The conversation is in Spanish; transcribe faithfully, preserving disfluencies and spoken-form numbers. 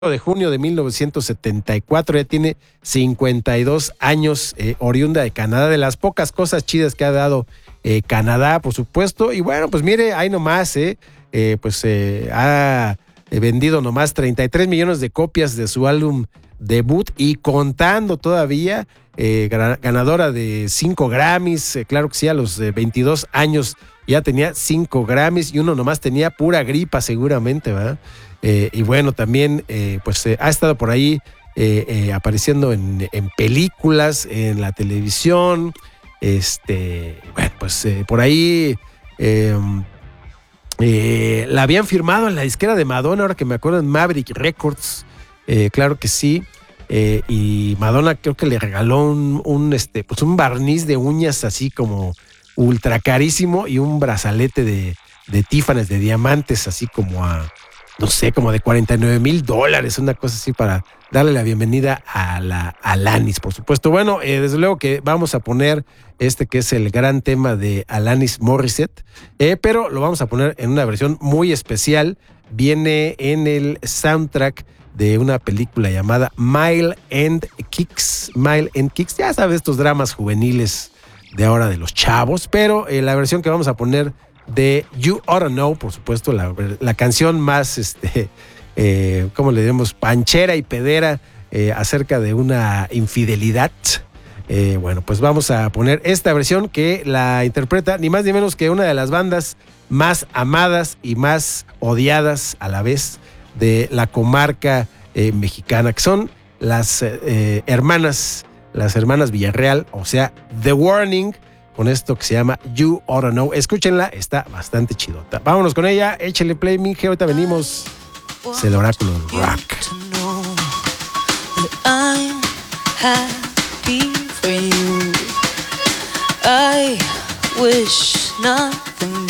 de junio de mil novecientos setenta y cuatro, ya tiene cincuenta y dos años, eh, oriunda de Canadá, de las pocas cosas chidas que ha dado eh, Canadá, por supuesto. Y bueno, pues mire, ahí nomás, eh, eh, pues eh, ha vendido nomás treinta y tres millones de copias de su álbum debut y contando todavía, eh, ganadora de cinco Grammys, eh, claro que sí, a los eh, veintidós años ya tenía cinco Grammys y uno nomás tenía pura gripa seguramente, ¿verdad? Eh, y bueno, también eh, pues eh, ha estado por ahí eh, eh, apareciendo en, en películas, en la televisión, este, bueno, pues eh, por ahí eh, eh, la habían firmado en la disquera de Madonna, ahora que me acuerdo, en Maverick Records, eh, claro que sí, eh, y Madonna creo que le regaló un, un, este, pues un barniz de uñas así como ultra carísimo y un brazalete de, de Tiffany's de diamantes así como a, no sé, como de cuarenta y nueve mil dólares, una cosa así para darle la bienvenida a la a Alanis, por supuesto. Bueno, eh, desde luego que vamos a poner este que es el gran tema de Alanis Morissette, eh, pero lo vamos a poner en una versión muy especial. Viene en el soundtrack de una película llamada Mile and Kicks. Mile and Kicks, ya sabes, estos dramas juveniles de ahora de los chavos, pero eh, la versión que vamos a poner de You Oughta Know, por supuesto, la, la canción más, este, eh, ¿cómo le diremos? Panchera y pedera eh, acerca de una infidelidad. Eh, bueno, pues vamos a poner esta versión que la interpreta ni más ni menos que una de las bandas más amadas y más odiadas a la vez de la comarca eh, mexicana, que son las eh, hermanas, las hermanas Villarreal, o sea, The Warning, con esto que se llama You Oughta Know. Escúchenla, está bastante chidota. Vámonos con ella, échale play, mije, ahorita venimos. Es el oráculo del rock. I'm happy for you. I wish nothing